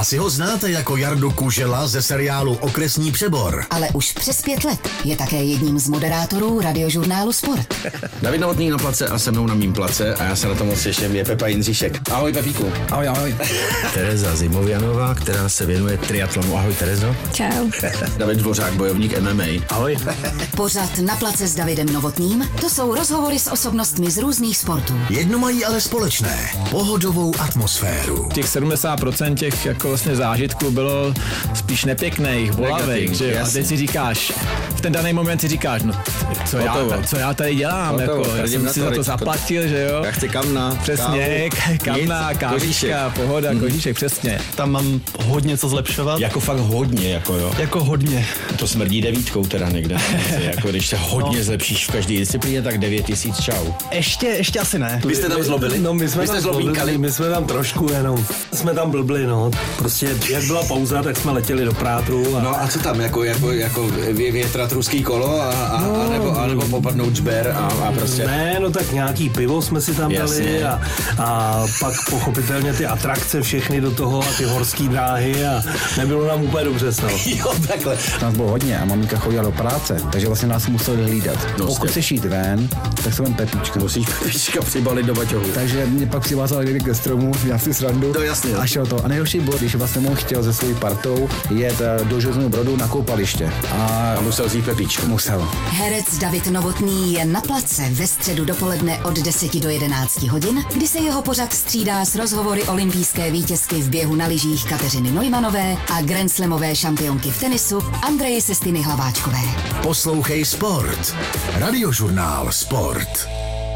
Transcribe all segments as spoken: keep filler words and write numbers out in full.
Asi ho znáte jako Jardu Kužela ze seriálu Okresní přebor. Ale už přes pět let je také jedním z moderátorů radiožurnálu Sport. David Novotný na place a se mnou na mým place a já se na to moc těším, je Pepa Jindříšek. Ahoj Pepíku. Ahoj, ahoj. Tereza Zimovianová, která se věnuje triatlonu. Ahoj Terezo. Čau. David Dvořák, bojovník M M A. Ahoj. Pořad Na place s Davidem Novotným, to jsou rozhovory s osobnostmi z různých sportů. Jedno mají ale společné, pohodovou atmosféru. Těch sedmdesát procent těch jako vlastně zážitků bylo spíš nepěkných, bolavých, že jo? A teď si říkáš, v ten daný moment si říkáš, no co, já, co já tady dělám, Hotovo, jako, já jsem si za to zaplatil, že jo? Já chci kamna, přesně, kávu, kamna, kávička, pohoda, mm. kožíšek, přesně. Tam mám hodně co zlepšovat. Jako fakt hodně, jako jo. Jako hodně. To smrdí devítkou teda někde. Jako když se hodně no. zlepšíš v každé disciplíně, tak devět tisíc čau. Ještě, ještě asi ne. Vy jste tam zlobili? No my jsme Vy jste tam zlobíkali? My jsme tam trošku jenom, jsme tam blbli, no. Prostě jak byla pauza, tak jsme letěli do Prátru. A... No a co tam, jako, jako, jako vě, větrat ruský kolo a, a, no, a, nebo, a nebo popadnout žber a, a prostě... Ne, no tak nějaký pivo jsme si tam dali a, a pak pochopitelně ty atrakce všechny do toho a ty horský dráhy a nebylo nám úplně dobře s no. Jo, takhle. Nás bylo hodně a maminka chodila do práce, takže vlastně nás museli hlídat. No, pokud chceš jít ven, tak se vem Pepíčka. Musíš Pepíčka přibalit do baťohu. Takže mě pak přivázal někdy ke stromu, já si srandu. To jasně. A šel to. A nejhorší bylo, když vlastně on chtěl se svojí partou jet do Železného Brodu na koupaliště. A, a musel vzít Pepíčku. Musel. Herec David Novotný je na place ve středu dopoledne od deseti do jedenácti hodin, kdy se jeho pořad střídá s rozhovory olympijské vítězky v běhu na lyžích Kateřiny Neumanové a grandslamové šampionky v tenisu Andreje Sestiny Hlaváčkové. Poslouchej Sport. Radiožurnál Sport.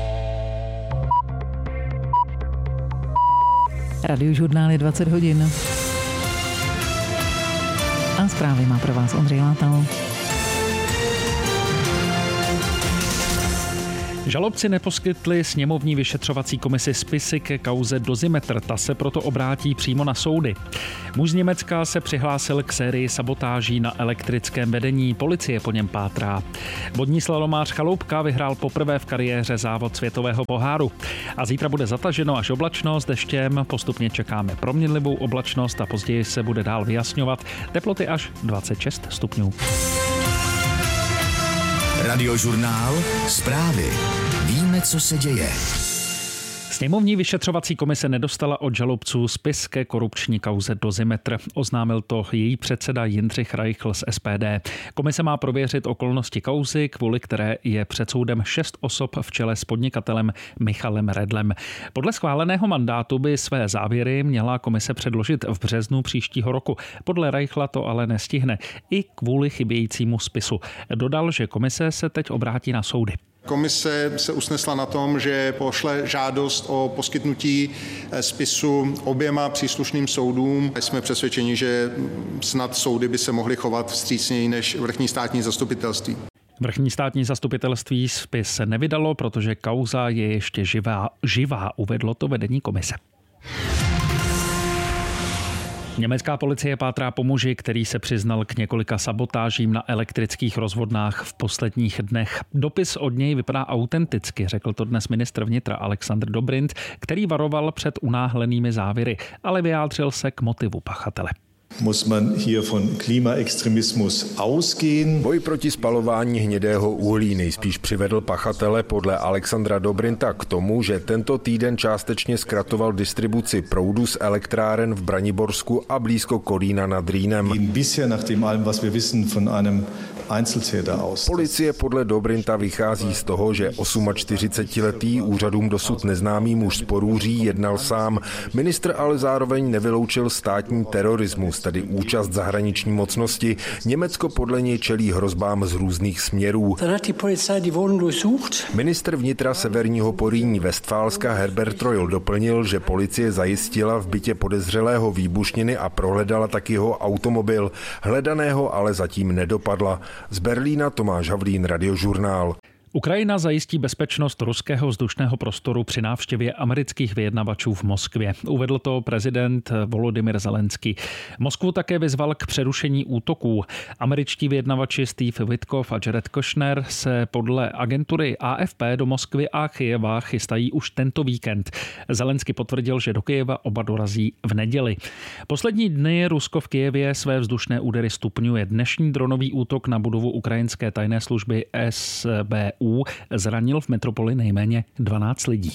Radiožurnál je dvacet hodin. A zprávy má pro vás Ondřej Látal. Žalobci neposkytli sněmovní vyšetřovací komisi spisy ke kauze Dozimetr, ta se proto obrátí přímo na soudy. Muž z Německa se přihlásil k sérii sabotáží na elektrickém vedení, policie po něm pátrá. Vodní slalomář Chaloupka vyhrál poprvé v kariéře závod světového poháru. A zítra bude zataženo až oblačno s deštěm, postupně čekáme proměnlivou oblačnost a později se bude dál vyjasňovat, teploty až dvacet šest stupňů. Radiožurnál Zprávy. Víme, co se děje. Sněmovní vyšetřovací komise nedostala od žalobců spis ke korupční kauze Dozimetr. Oznámil to její předseda Jindřich Reichl z S P D. Komise má prověřit okolnosti kauzy, kvůli které je před soudem šest osob v čele s podnikatelem Michalem Redlem. Podle schváleného mandátu by své závěry měla komise předložit v březnu příštího roku. Podle Reichla to ale nestihne i kvůli chybějícímu spisu. Dodal, že komise se teď obrátí na soudy. Komise se usnesla na tom, že pošle žádost o poskytnutí spisu oběma příslušným soudům. Jsme přesvědčeni, že snad soudy by se mohly chovat vstřícněji než vrchní státní zastupitelství. Vrchní státní zastupitelství spis nevydalo, protože kauza je ještě živá, živá, uvedlo to vedení komise. Německá policie pátrá po muži, který se přiznal k několika sabotážím na elektrických rozvodnách v posledních dnech. Dopis od něj vypadá autenticky, řekl to dnes ministr vnitra Alexander Dobrindt, který varoval před unáhlenými závěry, ale vyjádřil se k motivu pachatele. Muss man hier von Klimaextremismus ausgehen. Boj proti spalování hnědého uhlí nejspíš přivedl pachatele podle Alexandra Dobrindta k tomu, že tento týden částečně zkratoval distribuci proudu z elektráren v Braniborsku a blízko Kolína nad Rýnem. Bisher nach dem allem, was wir wissen von einem Einzeltäter aus. Policie podle Dobrindta vychází z toho, že čtyřicetiosmiletý úřadům dosud neznámý muž z Porúří jednal sám. Ministr ale zároveň nevyloučil státní terorismus, tedy účast zahraniční mocnosti. Německo podle něj čelí hrozbám z různých směrů. Ministr vnitra severního Porýní Vestfálska Herbert Reul doplnil, že policie zajistila v bytě podezřelého výbušniny a prohledala taky jeho automobil. Hledaného ale zatím nedopadla. Z Berlína Tomáš Havlín, Radiožurnál. Ukrajina zajistí bezpečnost ruského vzdušného prostoru při návštěvě amerických vyjednavačů v Moskvě. Uvedl to prezident Volodymyr Zelenský. Moskvu také vyzval k přerušení útoků. Američtí vyjednavači Steve Witkoff a Jared Kushner se podle agentury A F P do Moskvy a Kyjeva chystají už tento víkend. Zelenský potvrdil, že do Kyjeva oba dorazí v neděli. Poslední dny Rusko v Kyjevě své vzdušné údery stupňuje. Dnešní dronový útok na budovu ukrajinské tajné služby S B U zranil v metropoli nejméně dvanáct lidí.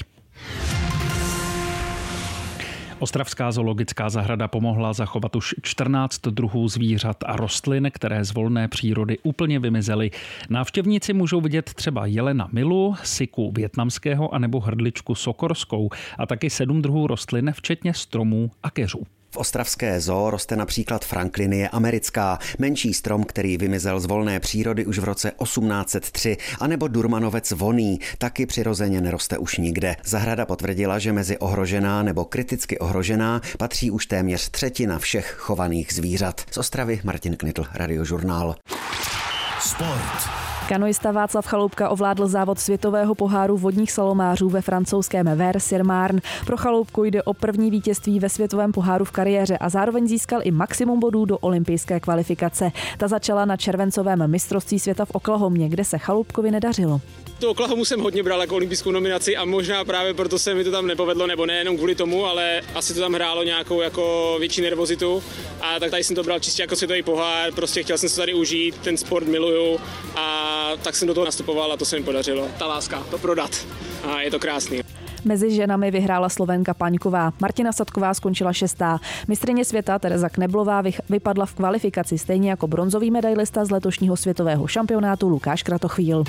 Ostravská zoologická zahrada pomohla zachovat už čtrnáct druhů zvířat a rostlin, které z volné přírody úplně vymizely. Návštěvníci můžou vidět třeba jelena milu, siku vietnamského anebo hrdličku sokorskou a taky sedm druhů rostlin, včetně stromů a keřů. V ostravské zoo roste například franklinie americká, menší strom, který vymizel z volné přírody už v roce osmnáct set tři, anebo durmanovec vonný, taky přirozeně neroste už nikde. Zahrada potvrdila, že mezi ohrožená nebo kriticky ohrožená patří už téměř třetina všech chovaných zvířat. Z Ostravy Martin Knitl, Radiožurnál. Sport. Kanoista Václav Chaloupka ovládl závod světového poháru vodních slalomářů ve francouzském Vers-sur-Marne. Pro Chaloupku jde o první vítězství ve světovém poháru v kariéře a zároveň získal i maximum bodů do olympijské kvalifikace. Ta začala na červencovém mistrovství světa v Oklahomě, kde se Chaloupkovi nedařilo. Tu Oklahomu jsem hodně bral jako olympijskou nominaci a možná právě proto se mi to tam nepovedlo, nebo nejenom kvůli tomu, ale asi to tam hrálo nějakou jako větší nervozitu a tak tady jsem to bral čistě jako světový pohár, prostě chtěl jsem se tady užít, ten sport miluju a tak jsem do toho nastupoval a to se mi podařilo. Ta láska, to prodat a je to krásný. Mezi ženami vyhrála Slovenka Paňková. Martina Sadková skončila šestá. Mistryně světa Tereza Kneblová vypadla v kvalifikaci, stejně jako bronzový medailista z letošního světového šampionátu Lukáš Kratochvíl.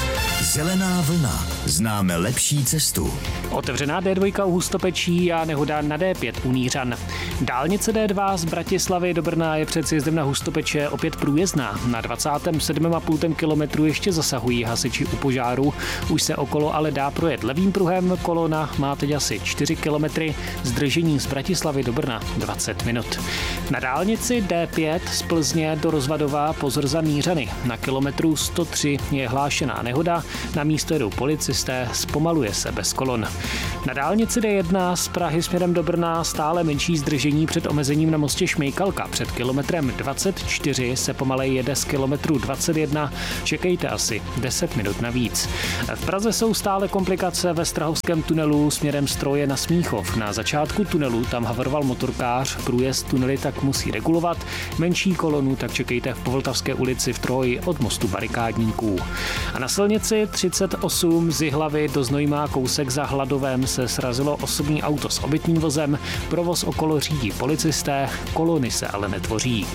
Zelená vlna. Známe lepší cestu. Otevřená D dva u Hustopečí a nehoda na D pět u Nířan. Dálnice D dva z Bratislavy do Brna je před sjezdem na Hustopeče opět průjezdná. Na dvacátém sedmém a půl kilometru ještě zasahují hasiči u požáru. Už se okolo ale dá projet levým pruhem. Kolona má teď asi čtyři kilometry. Zdržení z Bratislavy do Brna dvacet minut. Na dálnici D pět z Plzně do Rozvadova pozor za Nířany. Na kilometru sto tři je hlášená nehoda. Na místo jedou policisté, zpomaluje se bez kolon. Na dálnici D jedna z Prahy směrem do Brna stále menší zdržení před omezením na mostě Šmejkalka. Před kilometrem dvacet čtyři se pomalej jede z kilometru dvacet jedna. Čekejte asi deset minut navíc. V Praze jsou stále komplikace ve Strahovském tunelu směrem z Troje na Smíchov. Na začátku tunelu tam havaroval motorkář, průjezd tunely tak musí regulovat. Menší kolonu tak čekejte v Povltavské ulici v Troji od mostu Barikádníků. A na silnici třicet osm z Jihlavy do Znojma kousek za Hladovém se srazilo osobní auto s obytným vozem. Provoz okolo řídí policisté, kolony se ale netvoří.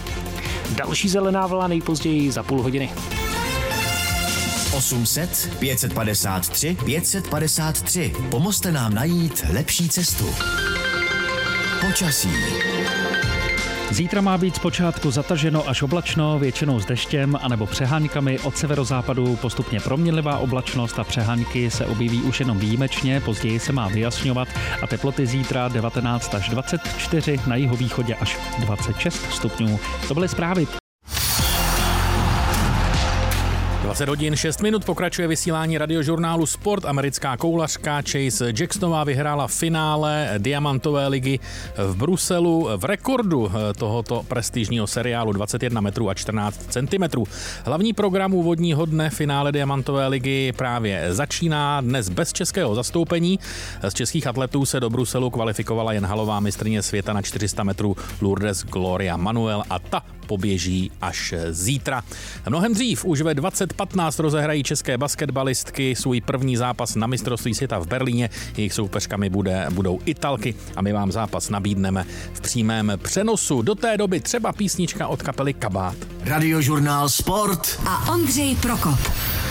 Další zelená vlna nejpozději za půl hodiny. osm set pět set padesát tři pět set padesát tři. Pomozte nám najít lepší cestu. Počasí. Zítra má být zpočátku zataženo až oblačno, většinou s deštěm anebo přeháňkami. Od severozápadu postupně proměnlivá oblačnost a přeháňky se objeví už jenom výjimečně, později se má vyjasňovat a teploty zítra devatenáct až dvacet čtyři, na jihovýchodě až dvacet šest stupňů. To byly zprávy. dvacet hodin šest minut pokračuje vysílání radiožurnálu Sport. Americká koulařka Chase Jacksonová vyhrála finále diamantové ligy v Bruselu v rekordu tohoto prestižního seriálu dvacet jedna metrů a čtrnáct centimetrů. Hlavní program úvodního dne finále diamantové ligy právě začíná dnes bez českého zastoupení. Z českých atletů se do Bruselu kvalifikovala jen halová mistryně světa na čtyři sta metrů Lourdes Gloria Manuel a ta poběží až zítra. Mnohem dřív, už ve dvacet patnáct rozehrají české basketbalistky svůj první zápas na mistrovství světa v Berlíně. Jejich soupeřkami bude, budou Italky a my vám zápas nabídneme v přímém přenosu. Do té doby třeba písnička od kapely Kabát. Radiožurnál Sport a Ondřej Prokop.